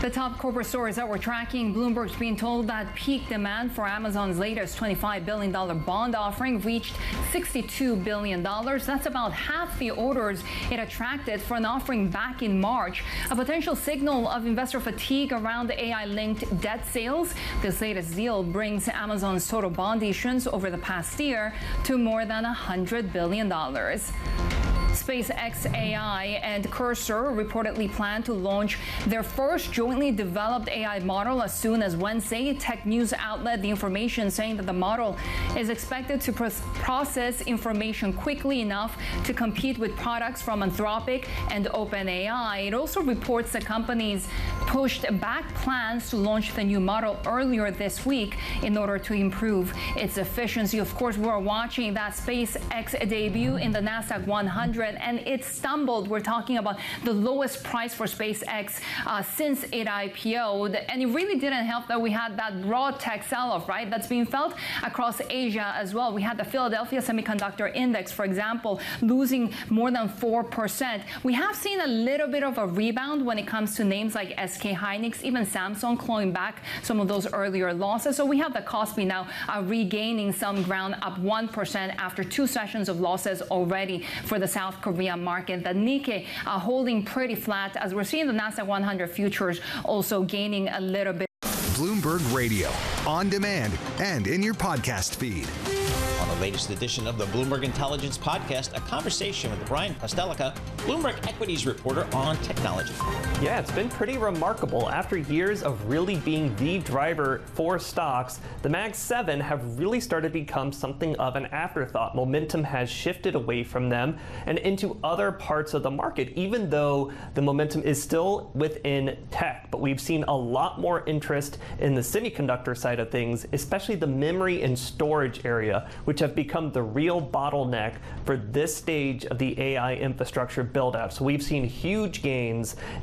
The top corporate stories that we're tracking, Bloomberg's being told that peak demand for Amazon's latest $25 billion bond offering reached $62 billion. That's about half the orders it attracted for an offering back in March. A potential signal of investor fatigue around the AI-linked debt sales. This latest deal brings Amazon's total bond issuance over the past year to more than $100 billion. SpaceX AI and Cursor reportedly plan to launch their first jointly developed AI model as soon as Wednesday. Tech news outlet The Information saying that the model is expected to process information quickly enough to compete with products from Anthropic and OpenAI. It also reports the companies pushed back plans to launch the new model earlier this week in order to improve its efficiency. Of course, we're watching that SpaceX debut in the NASDAQ 100. And it stumbled. We're talking about the lowest price for SpaceX since it IPO'd. And it really didn't help that we had that raw tech sell-off, right? That's being felt across Asia as well. We had the Philadelphia Semiconductor Index, for example, losing more than 4%. We have seen a little bit of a rebound when it comes to names like SK Hynix, even Samsung clawing back some of those earlier losses. So we have the Kospi now regaining some ground, up 1% after 2 sessions of losses already for the South Korea market. The Nikkei holding pretty flat as we're seeing the NASDAQ 100 futures also gaining a little bit. Bloomberg Radio, on demand and in your podcast feed. On the latest edition of the Bloomberg Intelligence Podcast, a conversation with Brian Kostelka, Bloomberg Equities reporter on technology. Yeah, it's been pretty remarkable. After years of really being the driver for stocks, the Mag 7 have really started to become something of an afterthought. Momentum has shifted away from them and into other parts of the market, even though the momentum is still within tech. But we've seen a lot more interest in the semiconductor side of things, especially the memory and storage area, which have become the real bottleneck for this stage of the AI infrastructure build-out. So we've seen huge gains